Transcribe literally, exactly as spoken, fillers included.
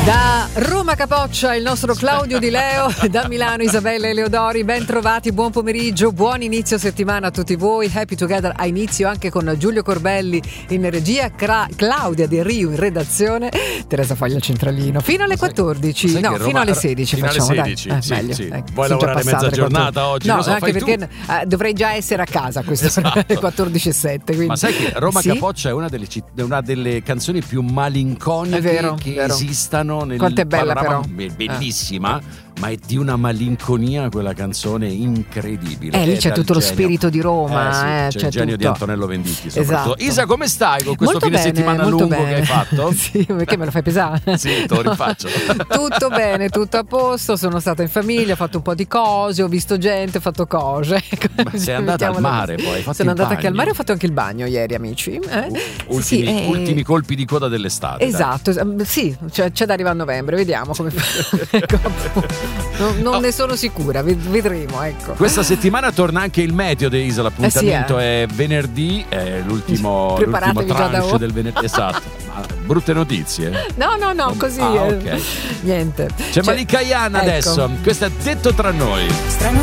Da Roma Capoccia il nostro Claudio Di Leo, da Milano Isabella Eleodori, ben trovati, buon pomeriggio, buon inizio settimana a tutti voi. Happy Together a inizio anche con Giulio Corbelli in regia, Cra- Claudia Del Rio in redazione, Teresa Foglia al centralino, fino alle quattordici, sai, sai no, fino alle sedici fino facciamo, alle sedici, dai. Eh, sì, meglio, sì. Ecco, Vuoi lavorare mezza giornata oggi? No, lo so, anche fai perché tu. eh, dovrei già essere a casa a queste Esatto. ore, quattordici e sette. Quindi. Ma sai che Roma sì? Capoccia è una delle, citt- una delle canzoni più malinconiche È vero, che vero. esistano nel Quanto è bella, panorama. però. Be- bellissima, eh. Ma è di una malinconia quella canzone incredibile. Eh, lì È c'è dal tutto lo genio. spirito di Roma, eh, sì, eh, c'è, c'è il genio tutto. di Antonello Venditti soprattutto. Esatto. Isa, come stai con questo molto fine bene, settimana molto lungo bene. che hai fatto? Sì, perché me lo fai pesare? Sì, te lo rifaccio. Tutto bene, tutto a posto, sono stata in famiglia, ho fatto un po' di cose, ho visto gente, ho fatto cose. Ma sei andata al mare poi, hai fatto Sono il andata anche al bagno. mare, ho fatto anche il bagno ieri, amici. Eh? U- ultimi, sì, eh, ultimi colpi di coda dell'estate. Esatto, dai. Sì, cioè, c'è da arrivare a novembre, vediamo come non, non Oh. ne sono sicura, vedremo, ecco. Questa settimana torna anche il meteo di Isa, l'appuntamento Eh sì, eh. è venerdì, è l'ultimo, l'ultimo Preparatevi già da tranche ora. del venerdì, esatto. Ma brutte notizie. No, no, no, così. Ah, eh, ok. Niente. C'è Cioè, Malika Ayane ecco. adesso, questo è Detto Tra Noi. Strano